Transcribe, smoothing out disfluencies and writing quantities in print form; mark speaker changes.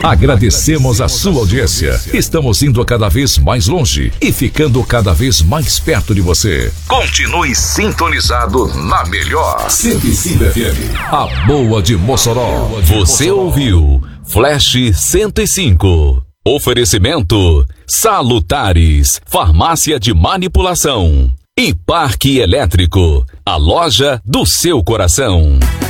Speaker 1: Agradecemos a sua audiência. Estamos indo cada vez mais longe e ficando cada vez mais perto de você. Continue sintonizado na melhor 105 FM, a boa de Mossoró.
Speaker 2: Você ouviu Flash 105. Oferecimento Salutares, farmácia de manipulação. E Parque Elétrico, a loja do seu coração.